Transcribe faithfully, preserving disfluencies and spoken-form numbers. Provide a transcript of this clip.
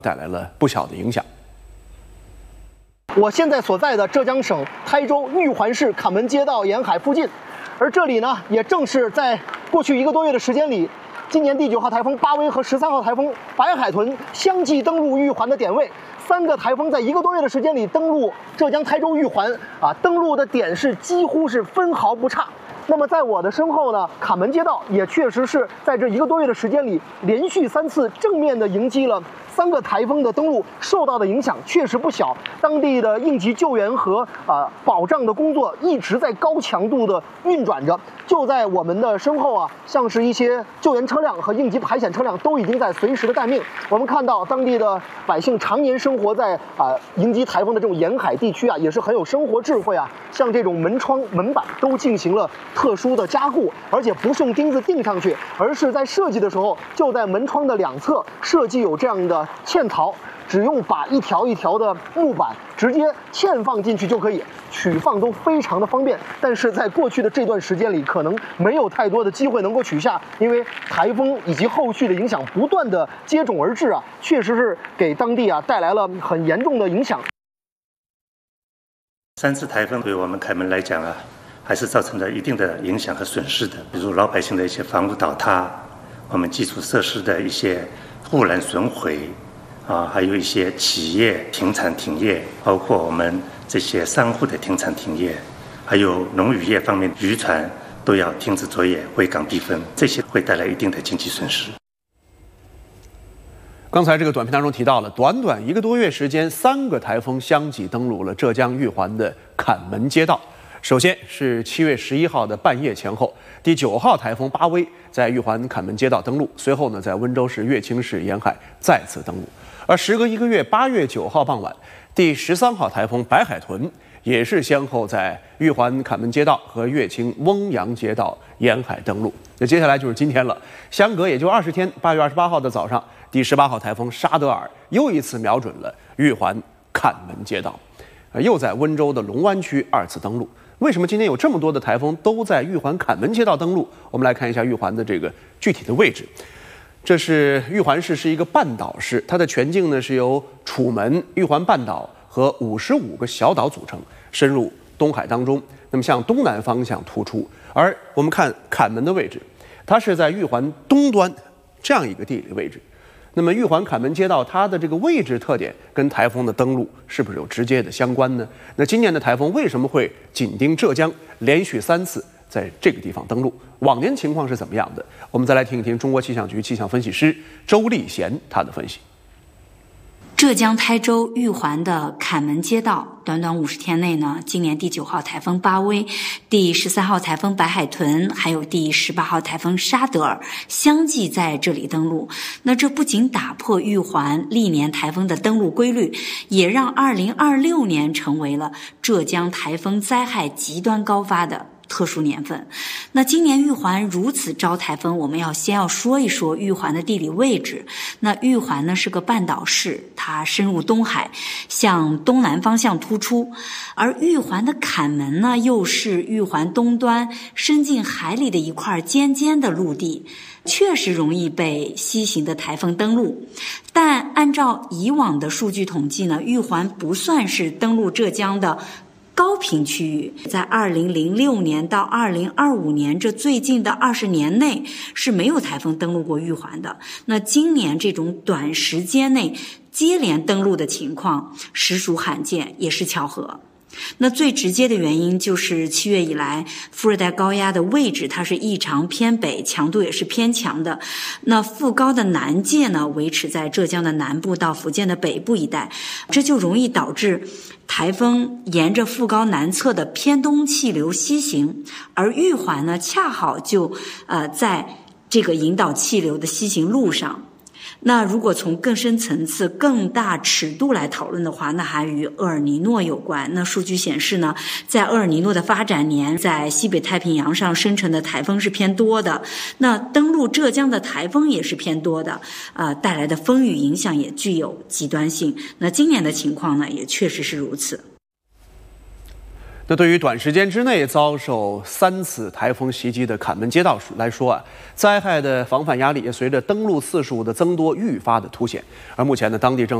带来了不小的影响。 我现在所在的浙江省台州玉环市坎门街道沿海附近，而这里呢，也正是在过去一个多月的时间里，今年第九号台风巴威和十三号台风白海豚相继登陆玉环的点位。三个台风在一个多月的时间里登陆浙江台州玉环啊，登陆的点是几乎是分毫不差。那么在我的身后呢，坎门街道也确实是在这一个多月的时间里，连续三次正面的迎击了三个台风的登陆，受到的影响确实不小。当地的应急救援和啊、呃、保障的工作一直在高强度的运转着。就在我们的身后啊，像是一些救援车辆和应急排险车辆都已经在随时的待命。我们看到当地的百姓常年生活在啊、呃、迎击台风的这种沿海地区啊，也是很有生活智慧啊。像这种门窗、门板都进行了特殊的加固，而且不是用钉子钉上去，而是在设计的时候就在门窗的两侧设计有这样的嵌槽，只用把一条一条的木板直接嵌放进去就可以，取放都非常的方便。但是在过去的这段时间里，可能没有太多的机会能够取下，因为台风以及后续的影响不断的接踵而至啊，确实是给当地啊带来了很严重的影响。 三次台风对我们凯门来讲啊，还是造成了一定的影响和损失的，比如老百姓的一些房屋倒塌，我们基础设施的一些护栏损毁啊，还有一些企业停产停业，包括我们这些商户的停产停业，还有农渔业方面，渔船都要停止作业，回港避风，这些会带来一定的经济损失。 刚才这个短片当中提到了，短短一个多月时间，三个台风相继登陆了浙江玉环的坎门街道。首先是七月十一号的半夜前后，第九号台风巴威在玉环坎门街道登陆，随后呢，在温州市乐清市沿海再次登陆。而时隔一个月，八月九号傍晚，第十三号台风白海豚也是先后在玉环坎门街道和乐清翁阳街道沿海登陆。那接下来就是今天了，相隔也就二十天，八月二十八号的早上，第十八号台风沙德尔又一次瞄准了玉环坎门街道，又在温州的龙湾区二次登陆。为什么今天有这么多的台风都在玉环坎门街道登陆？我们来看一下玉环的这个具体的位置。这是玉环市，是一个半岛市，它的全境呢是由楚门、玉环半岛和五十五个小岛组成，深入东海当中，那么向东南方向突出。而我们看坎门的位置，它是在玉环东端这样一个地理位置。那么玉环坎门街道它的这个位置特点跟台风的登陆是不是有直接的相关呢？那今年的台风为什么会紧盯浙江，连续三次在这个地方登陆？往年情况是怎么样的？我们再来听一听中国气象局气象分析师周立贤他的分析。 浙江台州玉环的坎门街道，短短五十天内呢，今年第九号台风巴威、第十三号台风白海豚，还有第十八号台风沙德尔相继在这里登陆。那这不仅打破玉环历年台风的登陆规律，也让二零二六年成为了浙江台风灾害极端高发的特殊年份。那今年玉环如此招台风，我们要先要说一说玉环的地理位置。那玉环呢是个半岛市，它深入东海，向东南方向突出，而玉环的坎门呢又是玉环东端伸进海里的一块尖尖的陆地，确实容易被西行的台风登陆。但按照以往的数据统计呢，玉环不算是登陆浙江的高频区域，在二零零六年到二零二五年这最近的二十年内是没有台风登陆过玉环的。那今年这种短时间内接连登陆的情况实属罕见，也是巧合。那最直接的原因就是七月以来副热带高压的位置它是异常偏北，强度也是偏强的。那副高的南界呢维持在浙江的南部到福建的北部一带，这就容易导致台风沿着副高南侧的偏东气流西行，而玉环呢恰好就呃在这个引导气流的西行路上。那如果从更深层次、更大尺度来讨论的话，那还与厄尔尼诺有关。那数据显示呢，在厄尔尼诺的发展年，在西北太平洋上生成的台风是偏多的，那登陆浙江的台风也是偏多的，呃，带来的风雨影响也具有极端性。那今年的情况呢，也确实是如此。 那对于短时间之内遭受三次台风袭击的坎门街道来说啊，灾害的防范压力也随着登陆次数的增多愈发的凸显。而目前呢，当地正